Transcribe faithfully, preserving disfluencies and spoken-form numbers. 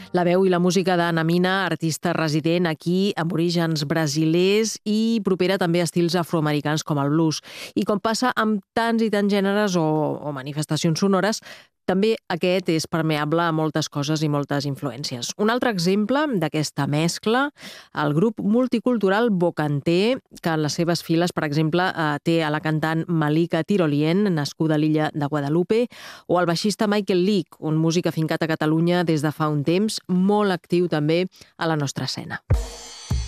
La veu i la música d'Ana Mina, artista resident aquí amb orígens brasilers i propera també a estils afroamericans com el blues. I com passa amb tants i tants gèneres o, o manifestacions sonores, també aquest és permeable a moltes coses i moltes influències. Un altre exemple d'aquesta mescla, el grup multicultural Bocanté, que en les seves files, per exemple, té a la cantant Malika Tirolien, nascuda a l'illa de Guadalupe, o el baixista Michael Leak, un músic afincat a Catalunya des de fa un temps, molt actiu també a la nostra escena.